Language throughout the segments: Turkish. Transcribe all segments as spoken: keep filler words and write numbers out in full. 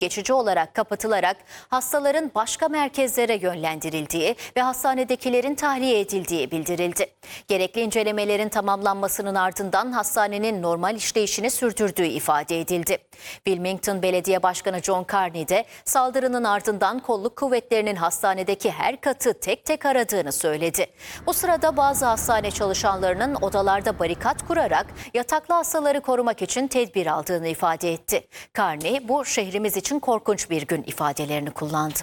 geçici olarak kapatılarak hastaların başka merkezlere yönlendirildiği ve hastanedekilerin tahliye edildiği bildirildi. Gerekli incelemelerin tamamlanmasının ardından hastanenin normal işleyişini sürdürdüğü ifade edildi. Wilmington Belediye Başkanı John Carney de saldırının ardından kolluk kuvvetlerinin hastanedeki her katı tek tek aradığını söyledi. Bu sırada bazı hastane çalışanlarının odalarda barikat kurarak yataklı hastaları korumak için tedbir aldığını ifade etti. Carney, bu şehrimiz için korkunç bir gün ifadelerini kullandı.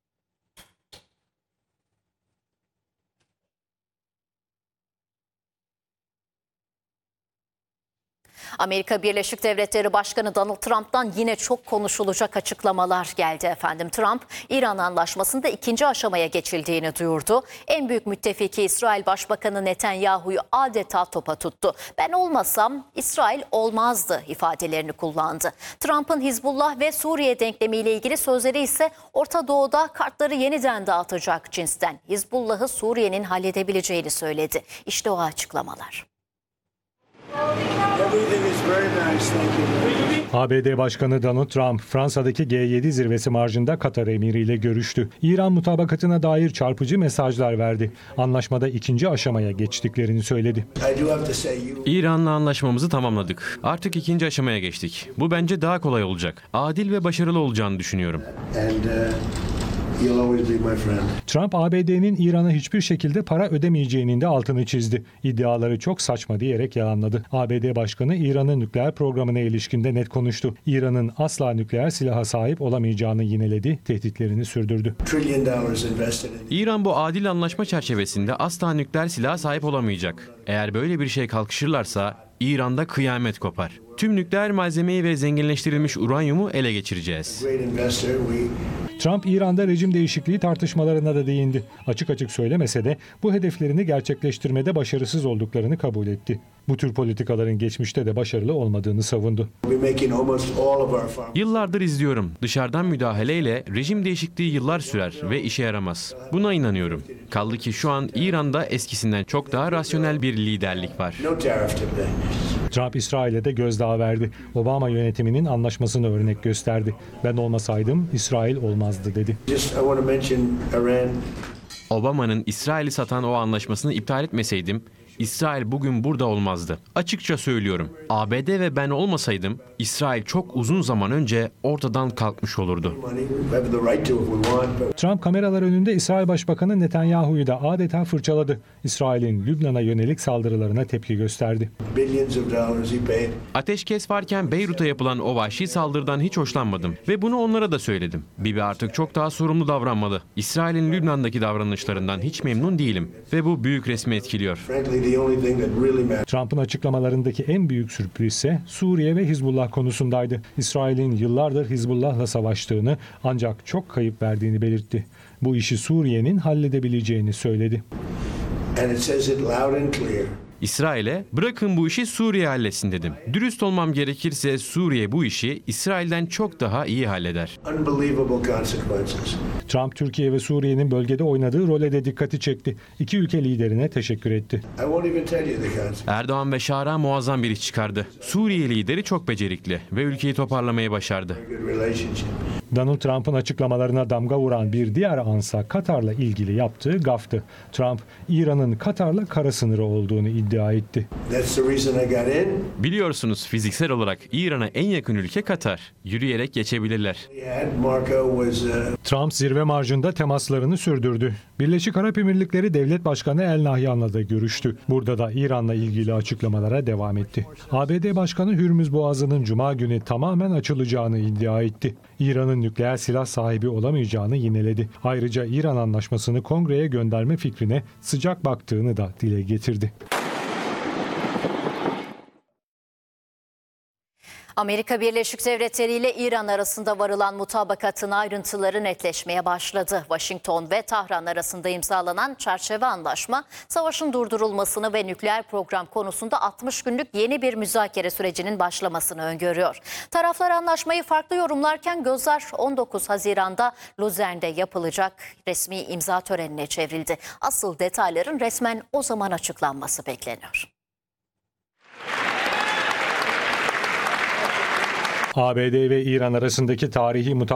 Amerika Birleşik Devletleri Başkanı Donald Trump'tan yine çok konuşulacak açıklamalar geldi efendim. Trump, İran anlaşmasında ikinci aşamaya geçildiğini duyurdu. En büyük müttefiki İsrail Başbakanı Netanyahu'yu adeta topa tuttu. Ben olmasam İsrail olmazdı ifadelerini kullandı. Trump'ın Hizbullah ve Suriye denklemiyle ilgili sözleri ise Orta Doğu'da kartları yeniden dağıtacak cinsten. Hizbullah'ı Suriye'nin halledebileceğini söyledi. İşte o açıklamalar. A B D Başkanı Donald Trump, Fransa'daki G yedi zirvesi marjında Katar emiriyle görüştü. İran mutabakatına dair çarpıcı mesajlar verdi. Anlaşmada ikinci aşamaya geçtiklerini söyledi. İran'la anlaşmamızı tamamladık. Artık ikinci aşamaya geçtik. Bu bence daha kolay olacak. Adil ve başarılı olacağını düşünüyorum. Trump, A B D'nin İran'a hiçbir şekilde para ödemeyeceğinin de altını çizdi. İddiaları çok saçma diyerek yalanladı. A B D Başkanı İran'ın nükleer programına ilişkinde net konuştu. İran'ın asla nükleer silaha sahip olamayacağını yineledi, tehditlerini sürdürdü. İran bu adil anlaşma çerçevesinde asla nükleer silaha sahip olamayacak. Eğer böyle bir şey kalkışırlarsa İran'da kıyamet kopar. Tüm nükleer malzemeyi ve zenginleştirilmiş uranyumu ele geçireceğiz. Trump, İran'da rejim değişikliği tartışmalarına da değindi. Açık açık söylemese de bu hedeflerini gerçekleştirmede başarısız olduklarını kabul etti. Bu tür politikaların geçmişte de başarılı olmadığını savundu. Yıllardır izliyorum. Dışarıdan müdahaleyle rejim değişikliği yıllar sürer ve işe yaramaz. Buna inanıyorum. Kaldı ki şu an İran'da eskisinden çok daha rasyonel bir liderlik var. Trump, İsrail'e de gözdağı verdi. Obama yönetiminin anlaşmasını örnek gösterdi. Ben olmasaydım İsrail olmazdı dedi. Obama'nın İsrail'i satan o anlaşmasını iptal etmeseydim, İsrail bugün burada olmazdı. Açıkça söylüyorum. A B D ve ben olmasaydım İsrail çok uzun zaman önce ortadan kalkmış olurdu. Trump, kameralar önünde İsrail Başbakanı Netanyahu'yu da adeta fırçaladı. İsrail'in Lübnan'a yönelik saldırılarına tepki gösterdi. Ateşkes varken Beyrut'a yapılan o vahşi saldırıdan hiç hoşlanmadım ve bunu onlara da söyledim. Bibi artık çok daha sorumlu davranmalı. İsrail'in Lübnan'daki davranışlarından hiç memnun değilim ve bu büyük resmi etkiliyor. Trump'ın açıklamalarındaki en büyük sürpriz ise Suriye ve Hizbullah konusundaydı. İsrail'in yıllardır Hizbullah'la savaştığını ancak çok kayıp verdiğini belirtti. Bu işi Suriye'nin halledebileceğini söyledi. İsrail'e bırakın bu işi Suriye halletsin dedim. Dürüst olmam gerekirse Suriye bu işi İsrail'den çok daha iyi halleder. Trump, Türkiye ve Suriye'nin bölgede oynadığı role de dikkati çekti. İki ülke liderine teşekkür etti. Erdoğan ve Şara muazzam bir iş çıkardı. Suriye lideri çok becerikli ve ülkeyi toparlamayı başardı. Donald Trump'ın açıklamalarına damga vuran bir diğer ansa Katar'la ilgili yaptığı gaftı. Trump, İran'ın Katar'la kara sınırı olduğunu iddia etti. Biliyorsunuz fiziksel olarak İran'a en yakın ülke Katar. Yürüyerek geçebilirler. Trump zirve marjında temaslarını sürdürdü. Birleşik Arap Emirlikleri Devlet Başkanı El Nahyan'la da görüştü. Burada da İran'la ilgili açıklamalara devam etti. A B D Başkanı Hürmüz Boğazı'nın Cuma günü tamamen açılacağını iddia etti. İran'ın nükleer silah sahibi olamayacağını yineledi. Ayrıca İran anlaşmasını Kongre'ye gönderme fikrine sıcak baktığını da dile getirdi. Amerika Birleşik Devletleri ile İran arasında varılan mutabakatın ayrıntıları netleşmeye başladı. Washington ve Tahran arasında imzalanan çerçeve anlaşma, savaşın durdurulmasını ve nükleer program konusunda altmış günlük yeni bir müzakere sürecinin başlamasını öngörüyor. Taraflar anlaşmayı farklı yorumlarken gözler on dokuz Haziran'da Luzern'de yapılacak resmi imza törenine çevrildi. Asıl detayların resmen o zaman açıklanması bekleniyor. A B D ve İran arasındaki tarihi mutabakatın